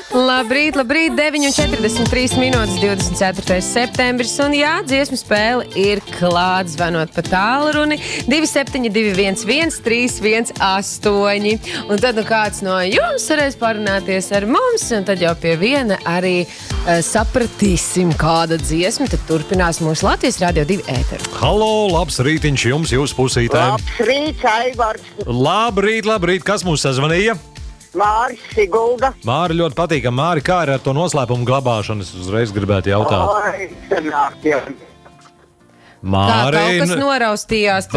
Labrīt, 9:43 minūtes, 24. septembris, un jā, dziesmu spēle ir klāt, zvanot pa tālruni 27211 318. Un tad kāds no jums varēs parunāties ar mums, un tad jau pie viena arī sapratīsim, kāda dziesma tad turpinās mūsu Latvijas Radio 2 ēteru. Halo, labs rītiņš jums, jūsu pusītēm. Labs rīts, Aigars. Labrīt, kas mūs sazvanīja? Māris Sigulda. Māri, ļoti patīkam. Māri, kā ir ar to noslēpumu glabāšanu? Es uzreiz gribētu jautāt. Oi, senāk jau. Māri, Kā kaut kas noraustījās.